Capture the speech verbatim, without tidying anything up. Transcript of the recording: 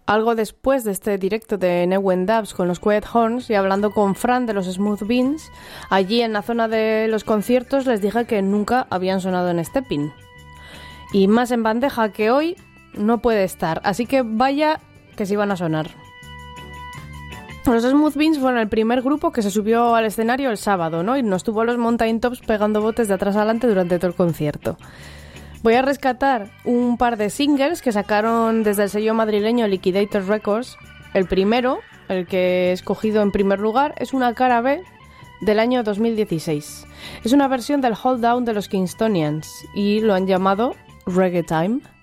algo después de este directo de Newent Dubs con los Quiet Horns y hablando con Fran de los Smooth Beans, allí en la zona de los conciertos les dije que nunca habían sonado en Stepping. Y más en bandeja que hoy no puede estar, así que vaya que sí van a sonar. Los Smooth Beans fueron el primer grupo que se subió al escenario el sábado, ¿no? Y nos tuvo los Mountain Tops pegando botes de atrás adelante durante todo el concierto. Voy a rescatar un par de singles que sacaron desde el sello madrileño Liquidator Records. El primero, el que he escogido en primer lugar, es una cara B del año dos mil dieciséis. Es una versión del Hold Down de los Kingstonians y lo han llamado Reggae Time.